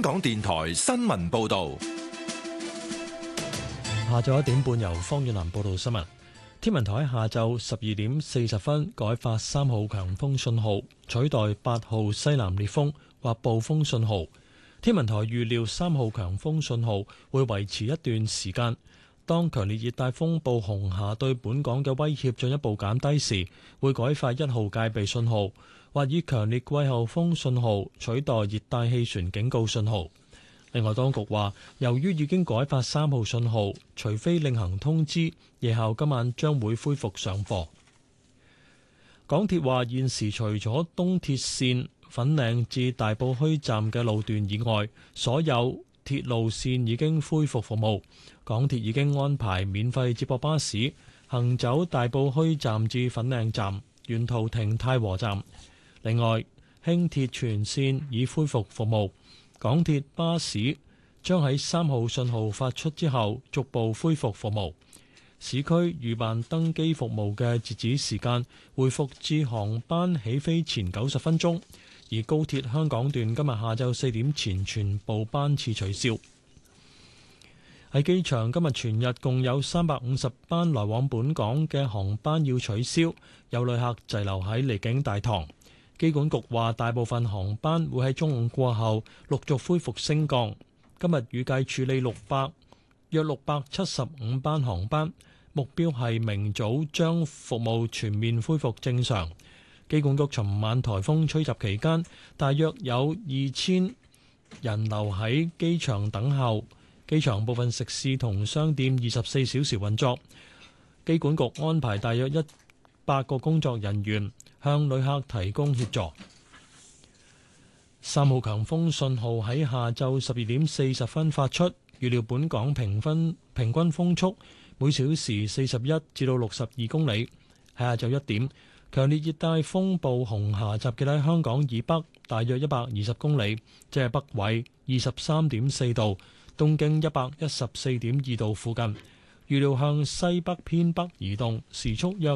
港電台新聞報道。 下晝1點半由方遠南報道新聞。天文台喺下晝12點40分改發3號強風信號，取代8號西南烈風或暴風信號。天文台預料3號強風信號會維持一段時間。當強烈熱帶風暴紅霞對本港嘅威脅進一步減低時，會改發1號戒備信號，或以強烈季候風信號取代熱帶氣旋警告信號。另外，當局話，由於已經改發3號信號，除非另行通知，夜校今晚將會恢復上課。港鐵話，現時除咗東鐵線粉嶺至大埔墟站嘅路段以外，所有鐵路線已經恢復服務。港鐵已經安排免費接駁巴士行走大埔墟站至粉嶺站，沿途停太和站。另外，輕鐵全線已恢復服務。港鐵巴士將喺3號信號發出之後逐步恢復服務。市區預辦登機服務嘅截止時間回復至航班起飛前90分鐘，而高鐵香港段今日下晝4點前全部班次取消。喺機場今日全日共有350班來往本港嘅航班要取消，有旅客滯留喺離境大堂。機管局話，大部分航班會喺中午過後陸續恢復升降。今日預計處理約675班航班，目標係明早將服務全面恢復正常。機管局尋晚颱風吹襲期間，大約有2000人留喺機場等候。機場部分食肆同商店24小時運作。機管局安排大約100個工作人員向旅客提供協助。3號強風信號喺下晝12點40分發出，預料本港平均風速每小時41至到62公里。喺下晝1點，強烈熱帶風暴紅霞集結喺香港以北大約120公里，即係北緯23.4度、東經114.2度附近。預料向西北偏北移動，時速約